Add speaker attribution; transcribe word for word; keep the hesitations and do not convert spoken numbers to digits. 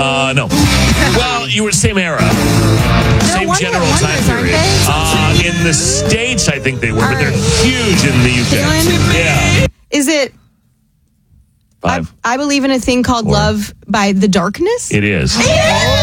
Speaker 1: Uh, no. Well, you were same era. Same
Speaker 2: one
Speaker 1: general
Speaker 2: hit
Speaker 1: time
Speaker 2: wonders, aren't
Speaker 1: period.
Speaker 2: they?
Speaker 1: Uh, in the States, I think they were, but they're
Speaker 2: right.
Speaker 1: huge in the U K.
Speaker 2: Kaylin?
Speaker 1: Yeah.
Speaker 2: Is it I,
Speaker 1: Five.
Speaker 2: I Believe in a Thing Called
Speaker 1: Four.
Speaker 2: Love by The Darkness?
Speaker 1: It is.
Speaker 2: Yeah!